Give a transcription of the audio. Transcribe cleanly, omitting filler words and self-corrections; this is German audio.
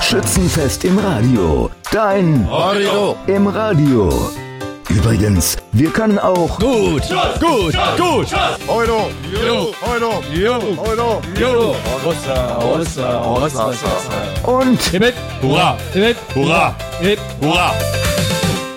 Schützenfest im Radio. Dein Radio im Radio. Übrigens, wir können auch gut. Euro, und hurra, hurra.